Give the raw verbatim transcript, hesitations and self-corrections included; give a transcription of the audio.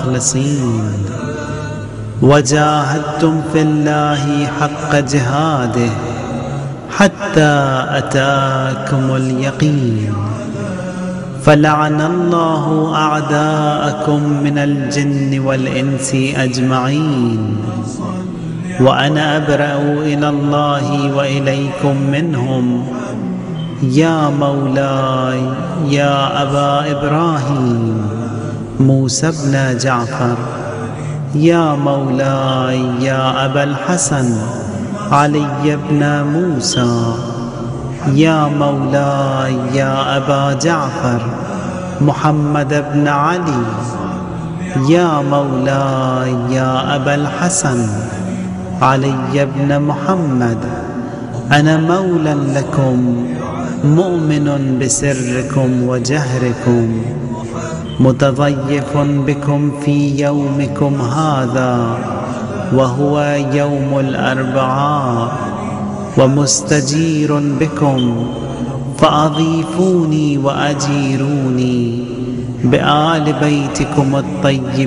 المخلصين وجاهدتم في الله حق جهاده حتى أتاكم اليقين فلعن الله أعداءكم من الجن والإنس أجمعين وأنا أبرأ إلى الله وإليكم منهم يا مولاي يا أبا إبراهيم موسى بن جعفر يا مولاي يا أبا الحسن علي بن موسى يا مولاي يا أبا جعفر محمد بن علي يا مولاي يا أبا الحسن علي بن محمد أنا مولى لكم مؤمن بسركم وجهركم متضيف بكم في يومكم هذا وهو يوم الأربعاء ومستجير بكم فأضيفوني وأجيروني بآل بيتكم الطيبين